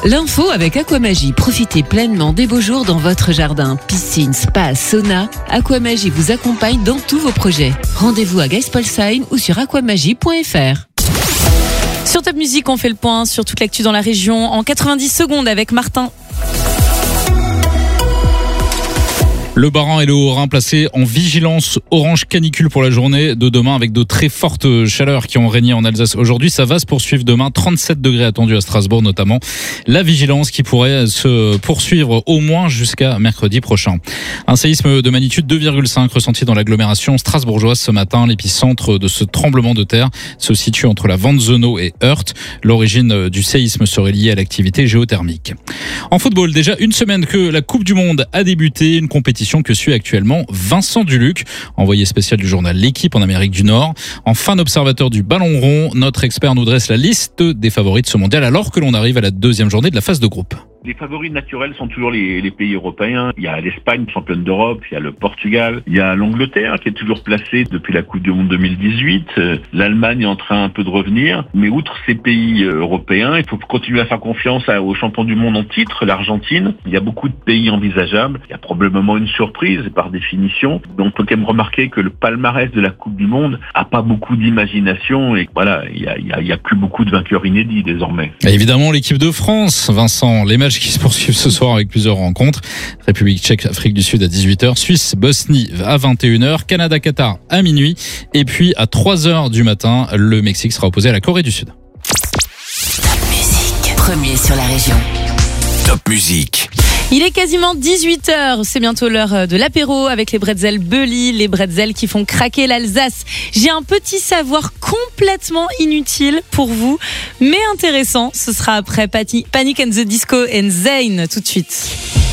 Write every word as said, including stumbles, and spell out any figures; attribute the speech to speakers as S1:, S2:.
S1: L'info avec Aquamagie. Profitez pleinement des beaux jours dans votre jardin. Piscine, spa, sauna. Aquamagie vous accompagne dans tous vos projets. Rendez-vous à Geispolsheim ou sur aquamagie point f r.
S2: Sur Top Music, on fait le point sur toute l'actu dans la région en quatre-vingt-dix secondes avec Martin.
S3: Le Bas-Rhin et le Haut-Rhin placés en vigilance orange canicule pour la journée de demain avec de très fortes chaleurs qui ont régné en Alsace aujourd'hui. Ça va se poursuivre demain. trente-sept degrés attendus à Strasbourg notamment. La vigilance qui pourrait se poursuivre au moins jusqu'à mercredi prochain. Un séisme de magnitude deux virgule cinq ressenti dans l'agglomération strasbourgeoise ce matin. L'épicentre de ce tremblement de terre se situe entre la Wandzenau et Heurt. L'origine du séisme serait liée à l'activité géothermique. En football, déjà une semaine que la Coupe du Monde a débuté. Une compétition que suit actuellement Vincent Duluc, envoyé spécial du journal L'Équipe en Amérique du Nord. En fin d'observateur du ballon rond, notre expert nous dresse la liste des favoris de ce mondial alors que l'on arrive à la deuxième journée de la phase de groupe.
S4: Les favoris naturels sont toujours les, les pays européens. Il y a l'Espagne, championne d'Europe, il y a le Portugal, il y a l'Angleterre qui est toujours placée depuis la Coupe du Monde deux mille dix-huit. L'Allemagne est en train un peu de revenir. Mais outre ces pays européens, il faut continuer à faire confiance aux champions du monde en titre, l'Argentine. Il y a beaucoup de pays envisageables. Il y a probablement une surprise par définition. On peut quand même remarquer que le palmarès de la Coupe du Monde a pas beaucoup d'imagination et voilà, il y a, il y a, il y a plus beaucoup de vainqueurs inédits désormais.
S3: Et évidemment, l'équipe de France, Vincent, les matchs qui se poursuivent ce soir avec plusieurs rencontres. République tchèque, Afrique du Sud à dix-huit heures, Suisse, Bosnie à vingt et une heures, Canada, Qatar à minuit et puis à trois heures du matin, le Mexique sera opposé à la Corée du Sud.
S1: Top Music, premier sur la région.
S5: Top Music.
S2: Il est quasiment dix-huit heures, c'est bientôt l'heure de l'apéro avec les bretzels Belly, les bretzels qui font craquer l'Alsace. J'ai un petit savoir complètement inutile pour vous, mais intéressant. Ce sera après Panic and the Disco and Zayn tout de suite.